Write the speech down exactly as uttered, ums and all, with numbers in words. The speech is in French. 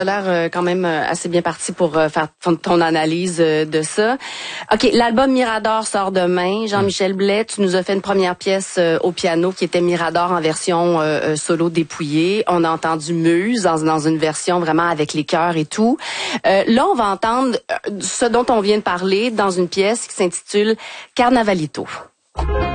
Ça a l'air euh, quand même euh, assez bien parti pour euh, faire ton, ton analyse euh, de ça. OK, l'album Mirador sort demain. Jean-Michel Blais, tu nous as fait une première pièce euh, au piano qui était Mirador en version euh, euh, solo dépouillée. On a entendu Muse dans, dans une version vraiment avec les chœurs et tout. Euh, là, on va entendre euh, ce dont on vient de parler dans une pièce qui s'intitule Carnavalito.